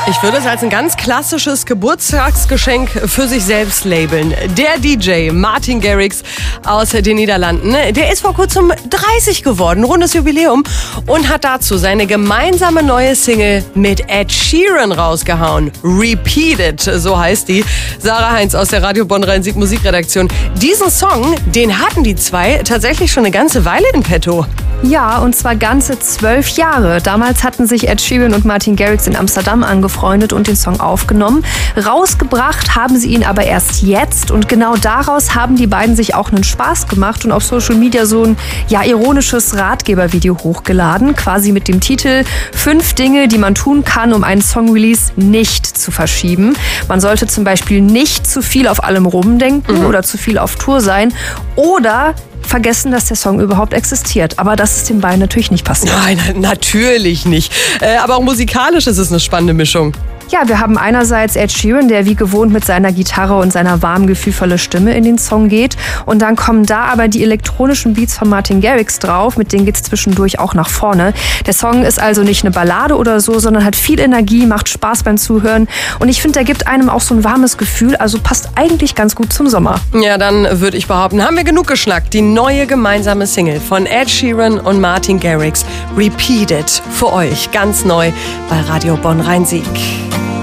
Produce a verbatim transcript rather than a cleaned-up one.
Ich würde es als ein ganz klassisches Geburtstagsgeschenk für sich selbst labeln. Der D J Martin Garrix aus den Niederlanden, der ist vor kurzem dreißig geworden, rundes Jubiläum, und hat dazu seine gemeinsame neue Single mit Ed Sheeran rausgehauen. Repeat It, so heißt die. Sarah Heinz aus der Radio Bonn Rhein-Sieg Musikredaktion. Diesen Song, den hatten die zwei tatsächlich schon eine ganze Weile in petto. Ja, und zwar ganze zwölf Jahre. Damals hatten sich Ed Sheeran und Martin Garrix in Amsterdam angefreundet und den Song aufgenommen. Rausgebracht haben sie ihn aber erst jetzt, und genau daraus haben die beiden sich auch einen Spaß gemacht und auf Social Media so ein ja, ironisches Ratgebervideo hochgeladen, quasi mit dem Titel Fünf Dinge, die man tun kann, um einen Song-Release nicht zu verschieben. Man sollte zum Beispiel nicht zu viel auf allem rumdenken mhm. oder zu viel auf Tour sein oder vergessen, dass der Song überhaupt existiert. Aber das ist den beiden natürlich nicht passiert. Nein, natürlich nicht. Äh, aber auch musikalisch ist es eine spannende Mischung. Ja, wir haben einerseits Ed Sheeran, der wie gewohnt mit seiner Gitarre und seiner warmen, gefühlvollen Stimme in den Song geht. Und dann kommen da aber die elektronischen Beats von Martin Garrix drauf. Mit denen geht's zwischendurch auch nach vorne. Der Song ist also nicht eine Ballade oder so, sondern hat viel Energie, macht Spaß beim Zuhören. Und ich finde, der gibt einem auch so ein warmes Gefühl. Also passt eigentlich ganz gut zum Sommer. Ja, dann würde ich behaupten, haben wir genug geschnackt. Die neue gemeinsame Single von Ed Sheeran und Martin Garrix. Repeat It für euch ganz neu bei Radio Bonn Rhein-Sieg.